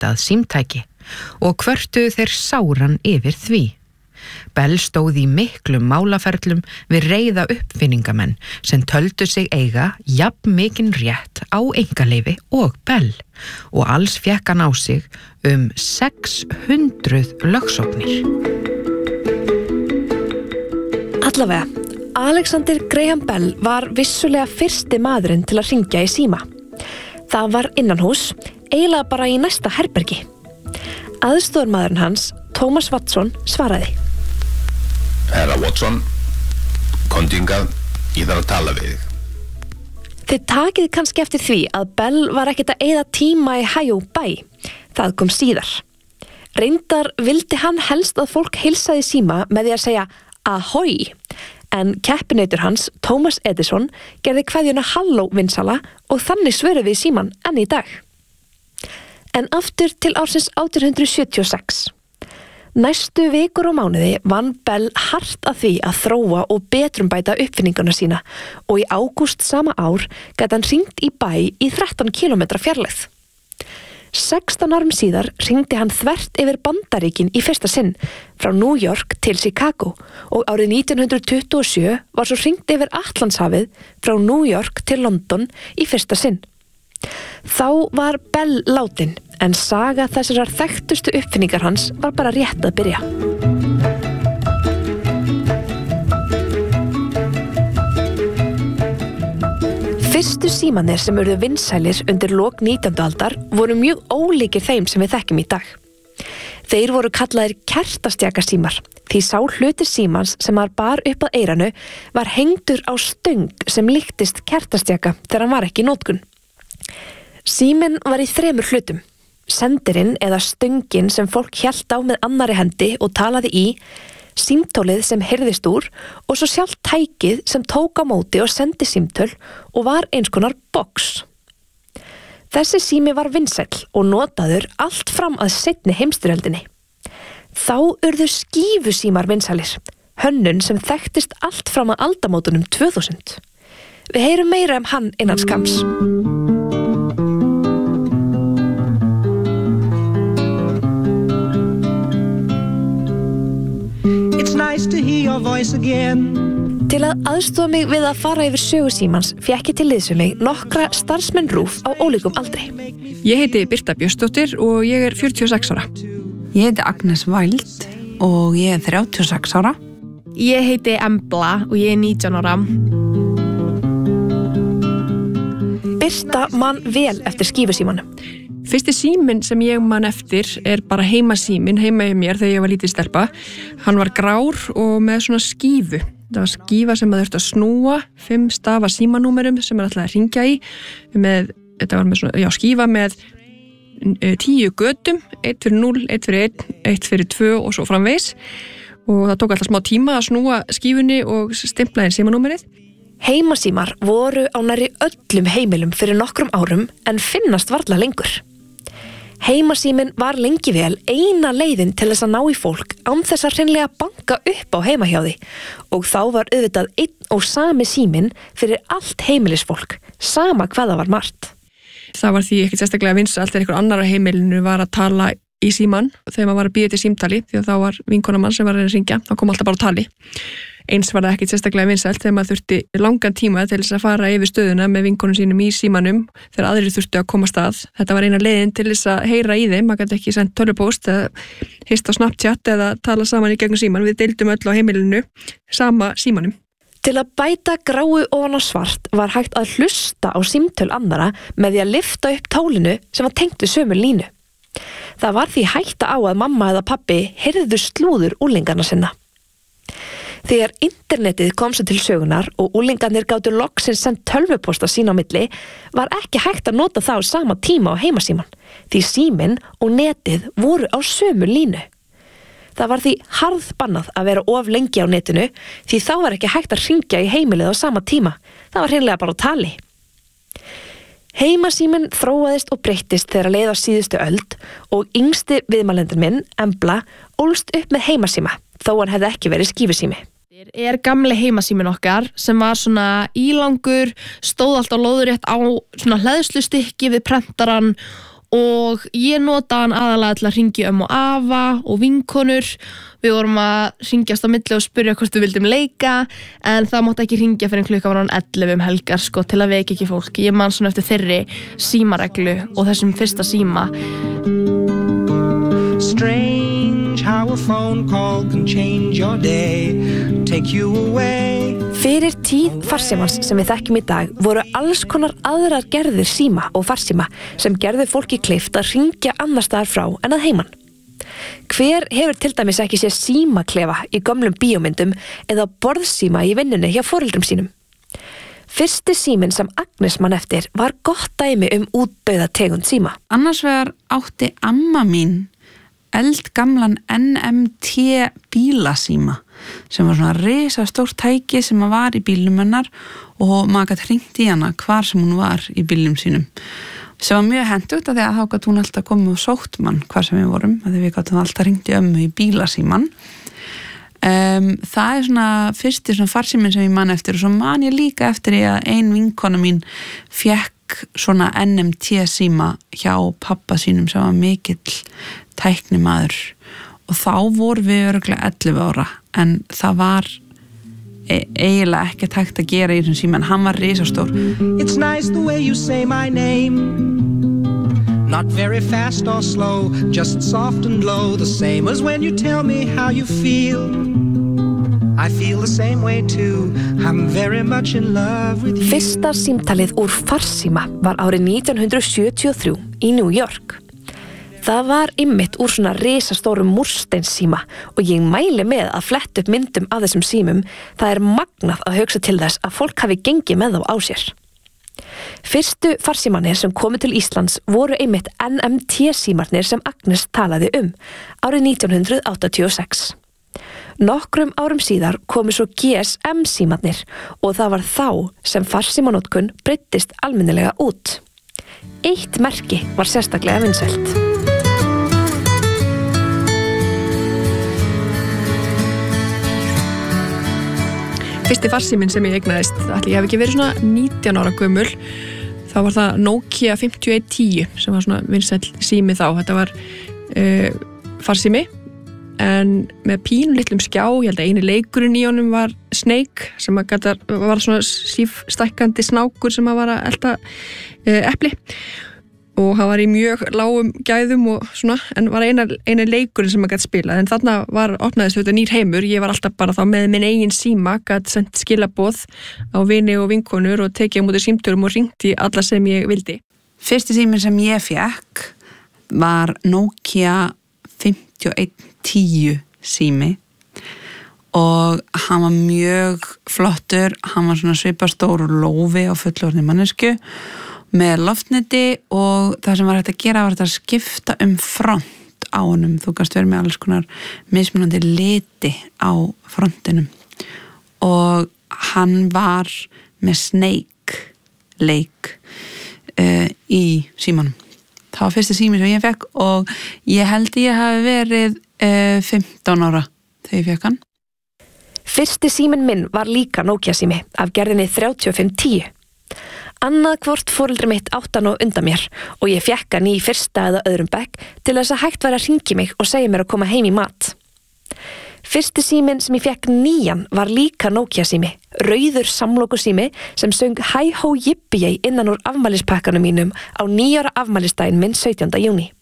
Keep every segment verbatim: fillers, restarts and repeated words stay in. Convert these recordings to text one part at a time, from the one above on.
ritað símtæki og kvörtuðu þeir sáran yfir því. Bell stóð í miklum málaferlum við reiða uppfinningamenn sem töldu sig eiga jafn mikinn rétt á einkaleyfi og Bell og alls fékk hann á sig um sex hundruð lögsóknir. Allavega, Alexander Graham Bell var vissulega fyrsti maðurinn til að hringja í síma. Það var innanhús, eiginlega bara í næsta herbergi. Aðstoðarmaðurinn hans, Thomas Watson, svaraði. Herra Watson, komdu hingað, ég þarf að tala við þig. Þið takið kannski eftir því að Bell var ekkert að eyða tíma í hæ og bæ. Það kom síðar. Reyndar vildi hann helst að fólk heilsaði síma með því að segja ahoi, en keppinautur hans, Thomas Edison, gerði kveðjuna halló vinsala og þannig svöruðu við síman enn í dag. En aftur til ársins átján hundruð sjötíu og sex. Næstu vikur og mánuði vann Bell hart að því að þróa og betrumbæta uppfinninguna sína og í ágúst sama ár gat hann hringt í bæ í þrettán kílómetra fjarlægð. sextán árum síðar hringdi hann þvert yfir Bandaríkin í fyrsta sinn frá New York til Chicago og árið nítján hundruð tuttugu og sjö var svo hringt yfir Atlantshafið frá New York til London í fyrsta sinn. Þá var Bell látin en saga þessarar þekktustu uppfinningar hans var bara rétt að byrja. Fyrstu símanir sem urðu vinsælir undir lok nítjándu aldar voru mjög ólíkir þeim sem við þekkjum í dag. Þeir voru kallaðir kertastjakasímar, því sá hluti símans sem var bar upp að eyranu var hengdur á stöng sem líktist kertastjaka þegar hann var ekki í notkun. Síminn var í þremur hlutum. Sendirinn eða stöngin sem fólk hélt á með annari hendi og talaði í, símtólið sem heyrðist úr og svo sjálft tækið sem tók á móti og sendi símtöl og var eins konar box. Þessi sími var vinsæll og notaður allt fram að seinni heimsstyrjöldinni. Þá urðu skífusímar vinsælir, hönnun sem þekktist allt fram að aldamótunum tvö þúsund. Við heyrum meira um hann innan skams. Nice to hear your voice again. Til að aðstoða mig við að fara yfir sögu símans fékk ég til liðs við mig nokkra starfsmenn RÚV á ólíkum aldri. Ég heiti Birta Björnsdóttir og ég er fjörutíu og sex ára. Ég heiti Agnes Wild og ég er þrjátíu og sex ára. Ég heiti Embla og ég er nítján ára. Birta man vel eftir skífusímanum. Fyrsti síminn sem ég man eftir er bara heimasíminn heima hjá mér þegar ég var lítið stelpa. Hann var grár og með svona skífu. Það var skífa sem maður þurfti að snúa, fimm stafa símanúmerum sem maður ætlaði að hringja í. Með, þetta var með svona, já, skífa með e, tíu götum, eitt fyrir núll, eitt fyrir einn, eitt fyrir tvö og svo framvegis. Og það tók alltaf smá tíma að snúa skífunni og stimplaði inn símanúmerið. Heimasímar voru á nærri öllum heimilum fyrir nokkrum árum en finnast varla lengur. Heimasíminn var lengi vel eina leiðin til þess að ná í fólk án þess að hreinlega banka upp á heima hjá því og þá var auðvitað einn og sami síminn fyrir allt heimilisfólk, sama hvað það var margt. Það var því ekkert sérstaklega vinsælt þegar einhver annar á heimilinu var að tala í símann þegar maður var að bíða til símtali því að þá var vinkona mann sem var að ringja, þá kom alltaf bara á tali. Eins var það ekkert sérstaklega vinsælt þegar maður þurfti langan tíma til þess að fara yfir stöðuna með vinkonum sínum í símanum þegar aðrir þurftu að koma stað. Þetta var eina leiðin til þess að heyra í þeim, maður gæti ekki sendt tölvupóst eða hist á Snapchat eða tala saman í gegnum síman. Við deildum öll á heimilinu sama símanum. Til að bæta gráu ofan á svart var hægt að hlusta á símtöl annara með því að lyfta upp tólinu sem var tengt við sömu línu. Það var því hætta á að mamma eða pabbi heyrðu slúður úlingarna sinna. Þegar internetið kom svo til sögunar og úlingarnir gátu loksins sendt tölvuposta sín á milli var ekki hægt að nota það á sama tíma á heimasíman því síminn og netið voru á sömu línu. Það var því harðbannað að vera of lengi á netinu því þá var ekki hægt að hringja í heimilið á sama tíma. Það var hreinlega bara á tali. Heimasíminn þróaðist og breyttist þegar leið á síðustu öld og yngsti viðmælendur minn, Embla, ólst upp með heimasíma þó hann hefði ekki verið skífusími. Er gamli heimasíminn okkar sem var svona ílangur, stóð alltaf lóðurétt á svona hleðslustykki við prentaran og ég nota hann aðalega til að hringja um og afa og vinkonur. Við vorum að hringjast á milli og spyrja hvort við vildum leika, en það mátti ekki hringja fyrir klukkan var hann ellefu um helgar sko, til að vekja ekki fólk. Ég man svona eftir þeirri símareglu og þessum fyrsta síma. Strange how a phone call can change your day, take you away. Fyrir tíð farsímans sem við þekkjum í dag voru alls konar aðrar gerðir síma og farsíma sem gerðu fólki kleift að hringja annars staðar frá en að heiman. Hver hefur til dæmis ekki séð símaklefa í gömlum bíómyndum eða borðsíma í vinnunni hjá foreldrum sínum? Fyrsti síminn sem Agnes man eftir var gott dæmi um útdauða tegund síma. Annars vegar átti amma mín eldgamlan N M T bílasíma sem var svona risastórt tæki sem var í bílnum hennar og maður gat hringt í hana hvar sem hún var í bílnum sínum. Sem var mjög hentugt að því að þá gat hún alltaf komið og sótt mann hvar sem við vorum, að því við gátum alltaf hringt í ömmu í bílasíman. Um, það er svona fyrsti svona farsíminn sem ég man eftir og svo man ég líka eftir í að ein vinkona mín fékk svona N M T síma hjá pappa sínum sem var mikill tæknimaður og þá voru við örugglega ellefu ára en það var e eiginlega ekki hægt að gera í þessum síma en hann var risastór. It's nice the way you say my name, not very fast or slow, just soft and low, the same as when you tell me how you feel. I feel the same way too, I'm very much in love with you. Fyrsta símtalið úr farsíma var árið nítján hundruð sjötíu og þrjú í New York. Það var einmitt úr svona risastórum múrsteinssíma og ég mæli með að fletta upp myndum af þessum símum. Það er magnað að hugsa til þess að fólk hafi gengið með þá á sér. Fyrstu farsímanir sem komu til Íslands voru einmitt N M T símarnir sem Agnes talaði um árið nítján hundruð áttatíu og sex. Nokkrum árum síðar komu svo G S M símarnir og það var þá sem farsímanotkun breiddist almennilega út. Eitt merki var sérstaklega vinsælt. Fyrsti farsíminn sem ég eignaðist, ætli ég hef ekki verið svona nítján ára gömul, þá var það Nokia fimmtíu og eitt tíu sem var svona vinsæll sími þá. Þetta var uh, farsími en með pínu litlum skjá, ég held að eini leikurinn í honum var Snake sem að gata, var svona sífstækkandi snákur sem að var að elta uh, epli og hann var í mjög lágum gæðum og svona, en var eina, eina leikurinn sem að gæti spilað, en þarna var opnaðist þetta nýr heimur, ég var alltaf bara þá með minn eigin síma, gæti sendt skilaboð á vini og vinkonur og tekið á móti símtölum og ringti alla sem ég vildi. Fyrsti síminn sem ég fékk var Nokia fimmtíu og eitt tíu sími og hann var mjög flottur, hann var svona svipastór og lófi á fullorðinni mannesku með loftneti og það sem var hægt að gera var að skipta um front á honum. Þú gast verið með alls konar mismunandi liti á frontinum og hann var með Snake leik uh, í símanum. Það var fyrsti sími sem ég fekk og ég held ég hafi verið uh, fimmtán ára þegar ég fekk hann. Fyrsti síminn minn var líka Nokia sími af gerðinni þrjátíu og fimm tíu. Annað hvort foreldri mitt áttan og undan mér og ég fékk hann í fyrsta eða öðrum bekk til þess að hægt væri að hringja mig og segja mér að koma heim í mat. Fyrsti síminn sem ég fékk nýjan var líka Nokia sími, rauður samlokusími sem söng Hi Ho Yippee innan úr afmælispakkanum mínum á níu ára afmælistaginn minn sautjánda júní.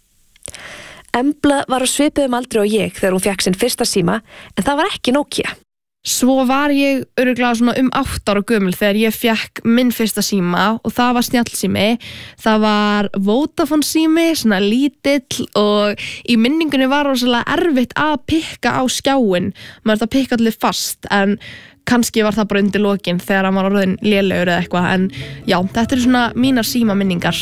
Embla var á svipuðum aldri og ég þegar hún fékk sinn fyrsta síma en það var ekki Nokia. Svo var ég örugglega svona um átta ára gömul þegar ég fékk minn fyrsta síma og það var snjallsími. Það var Vodafone sími, svona lítill og í minningunni var rosalega erfitt að pikka á skjáin. Maður þarf að pikka allir fast en kannski var það bara undir lokin þegar hann var orðinn lélegur eða eitthvað. En já, þetta eru svona mínar síma minningar.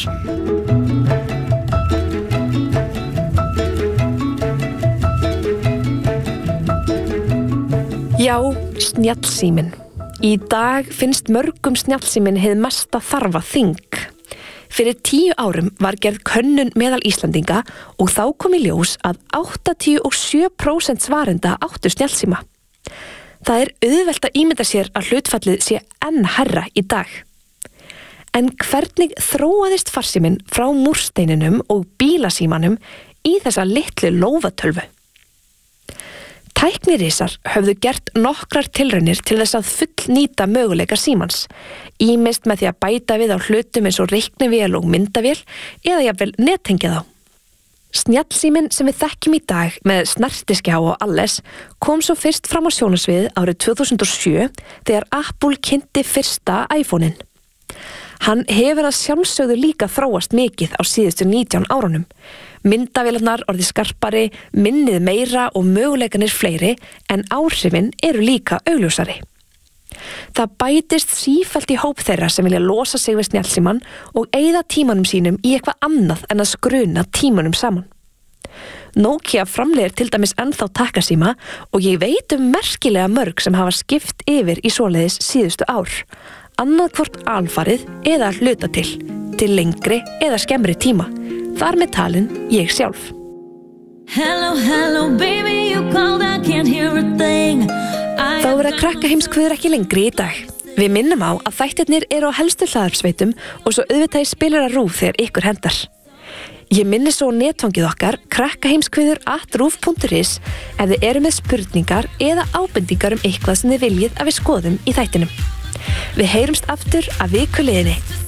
Já, snjallsíminn. Í dag finnst mörgum snjallsíminn hið mesta þarfa þing. Fyrir tíu árum var gerð könnun meðal Íslandinga og þá kom í ljós að áttatíu og sjö prósent svarenda áttu snjallsíma. Það er auðvelt að ímynda sér að hlutfallið sé enn hærra í dag. En hvernig þróaðist farsíminn frá múrsteininum og bílasímanum í þessa litlu lófatölvu? Tæknirísar höfðu gert nokkrar tilraunir til þess að fullnýta möguleika símans, ýmist með því að bæta við á hlutum eins og reiknivél og myndavél eða jafnvel nettengja þá. Snjallsíminn sem við þekkjum í dag með snertiskjá og alles kom svo fyrst fram á sjónarsviðið árið tvö þúsund og sjö þegar Apple kynnti fyrsta iPhone-in. Hann hefur að sjálfsögðu líka þróast mikið á síðustu nítján árunum. Myndavélarnar orðið skarpari, minnið meira og möguleikanir fleiri en áhrifin eru líka augljósari. Það bætist sífellt í hóp þeirra sem vilja losa sig við snjallsímann og eyða tímanum sínum í eitthvað annað en að skruna tímanum saman. Nokia framleiðir til dæmis ennþá takkasíma og ég veit um merkilega mörg sem hafa skipt yfir í svoleiðis síðustu ár. Annað hvort alfarið eða hluta til, til lengri eða skemmri tíma. Þar með talin ég sjálf. Hello, hello, baby, you called, I can't hear a thing. Þá verða krakkaheimskvöður ekki lengri í dag. Við minnum á að þættirnir eru á helstu hlaðarpsveitum og svo auðvitað í spilara RÚV þegar ykkur hendar. Ég minni svo netfangið okkar krakkaheimskvöður at ruv punktur is ef þið eru með spurningar eða ábendingar um eitthvað sem þið viljið að við skoðum í þættinum. Við heyrumst aftur að viku liðinni.